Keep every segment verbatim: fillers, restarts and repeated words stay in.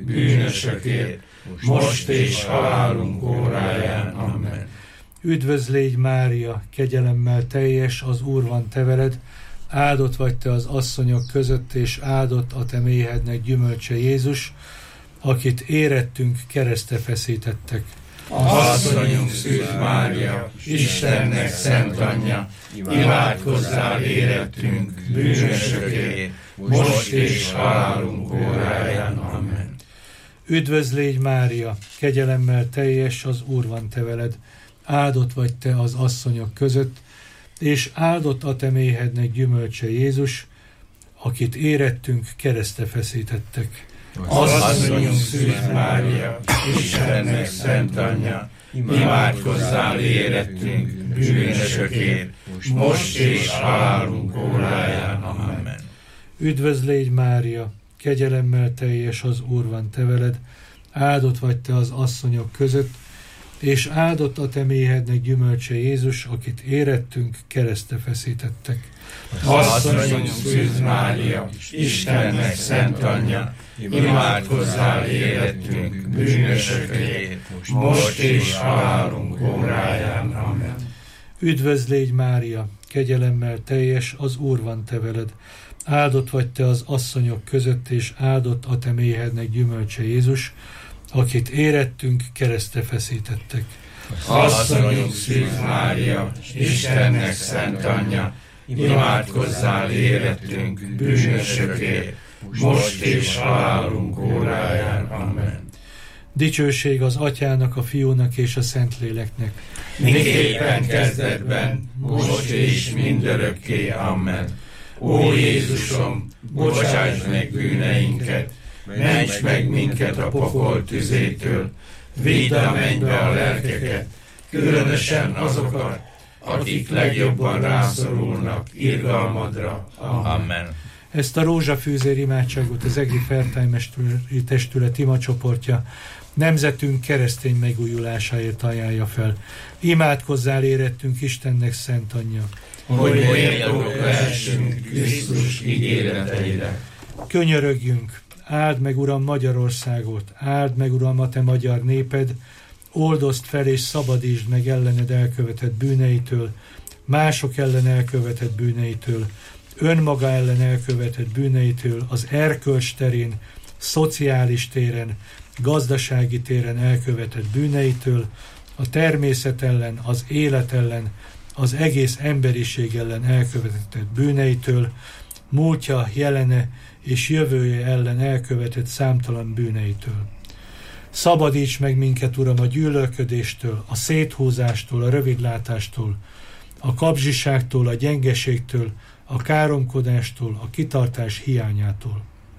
bűnösökért, most és halálunk óráján. Amen. Üdvözl légy, Mária, kegyelemmel teljes, az Úr van te veled, áldott vagy te az asszonyok között, és áldott a te méhednek gyümölcse Jézus, akit érettünk, keresztre feszítettek. Asszonyunk Szűz Mária, Istennek szent anyja, imádkozzál érettünk, bűnösökért, most és halálunk óráján. Amen. Üdvözl légy, Mária, kegyelemmel teljes, az Úr van te veled, áldott vagy te az asszonyok között, és áldott a te méhednek gyümölcse Jézus, akit érettünk, keresztre feszítettek. Asszonyunk Szűz Mária, Istennek szent anyja, imádkozzál érettünk, bűnösökért, most és halálunk óráján. Amen. Üdvözl légy, Mária, kegyelemmel teljes, az Úr van te veled, áldott vagy te az asszonyok között, és áldott a te méhednek gyümölcse Jézus, akit érettünk, keresztre feszítettek. Asszonyunk Szűz Mária, Istennek szent anyja, imádkozzál érettünk, bűnösökért, most és halálunk óráján. Amen. Üdvözl légy, Mária, kegyelemmel teljes, az Úr van te veled, áldott vagy te az asszonyok között, és áldott a te méhednek gyümölcse Jézus, akit érettünk, keresztre feszítettek. Asszonyunk Szűz Mária, Istennek szent anyja, imádkozzál érettünk, bűnösökért, most és halálunk óráján. Amen. Dicsőség az Atyának, a Fiúnak és a Szentléleknek. Miképpen kezdetben, most és mindörökké. Amen. Ó Jézusom, bocsáss meg bűneinket, ments meg minket a pokol tüzétől, vidd a mennybe a lelkeket, különösen azokat, akik legjobban rászorulnak irgalmadra. Amen. Ezt a rózsafűzér imádságot az Egri Fertájmesteri Testület imacsoportja nemzetünk keresztény megújulásáért ajánlja fel. Imádkozzál érettünk, Istennek szent anyja, hogy méltók lehessünk Krisztus ígéreteire. Könyörögjünk, áld meg, Uram, Magyarországot, áld meg, Uram, a te magyar néped, oldozd fel és szabadítsd meg ellened elkövetett bűneitől, mások ellen elkövetett bűneitől, önmaga ellen elkövetett bűneitől, az erkölcs terén, szociális téren, gazdasági téren elkövetett bűneitől, a természet ellen, az élet ellen, az egész emberiség ellen elkövetett bűneitől, múltja, jelene és jövője ellen elkövetett számtalan bűneitől. Szabadíts meg minket, Uram, a gyűlölködéstől, a széthúzástól, a rövidlátástól, a kapzsiságtól, a gyengeségtől, a káromkodástól, a kitartás hiányától.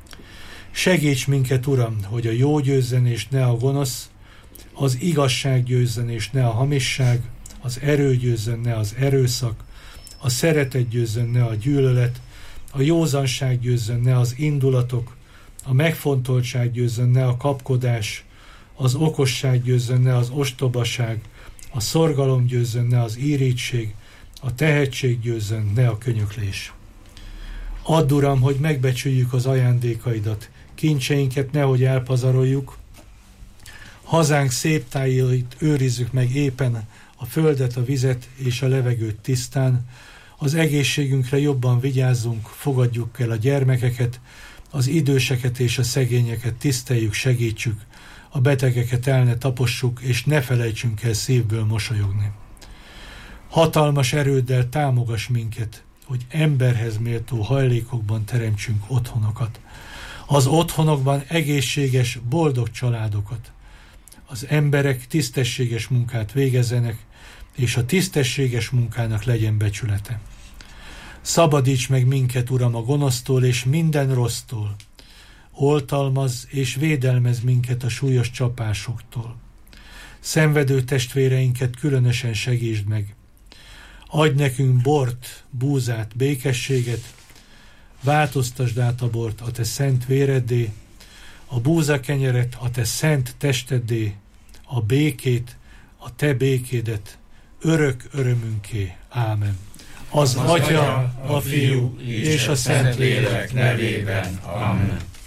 Segíts minket, Uram, hogy a jó győzzen és ne a gonosz, az igazság győzzen és ne a hamisság, az erő győzzön, ne az erőszak, a szeretet győzzön, ne a gyűlölet, a józanság győzzön, ne az indulatok, a megfontoltság győzzön, ne a kapkodás, az okosság győzzön, ne az ostobaság, a szorgalom győzzön, ne az írítség, a tehetség győzzön, ne a könyöklés. Add, Uram, hogy megbecsüljük az ajándékaidat, kincseinket nehogy elpazaroljuk, hazánk szép tájait őrizzük meg éppen, a földet, a vizet és a levegőt tisztán, az egészségünkre jobban vigyázzunk, fogadjuk el a gyermekeket, az időseket és a szegényeket tiszteljük, segítsük, a betegeket el ne tapossuk, és ne felejtsünk el szívből mosolyogni. Hatalmas erőddel támogass minket, hogy emberhez méltó hajlékokban teremtsünk otthonokat. Az otthonokban egészséges, boldog családokat. Az emberek tisztességes munkát végezzenek, és a tisztességes munkának legyen becsülete. Szabadíts meg minket, Uram, a gonosztól és minden rossztól. Oltalmazz és védelmezz minket a súlyos csapásoktól. Szenvedő testvéreinket különösen segítsd meg. Adj nekünk bort, búzát, békességet, változtasd át a bort a te szent véreddé, a búzakenyeret a te szent testeddé, a békét, a te békédet, örök örömünké. Ámen. Az, az Atya, a Fiú és a Szentlélek nevében. Amen.